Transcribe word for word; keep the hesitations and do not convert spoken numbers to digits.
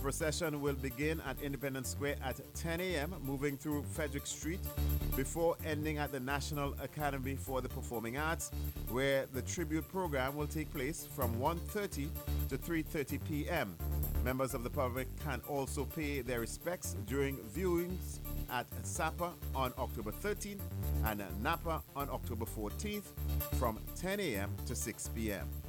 procession will begin at Independence Square at ten a.m., moving through Frederick Street before ending at the National Academy for the Performing Arts, where the tribute program will take place from one thirty to three thirty p.m. Members of the public can also pay their respects during viewings at Sapa on October thirteenth and Napa on October fourteenth from ten a.m. to six p.m.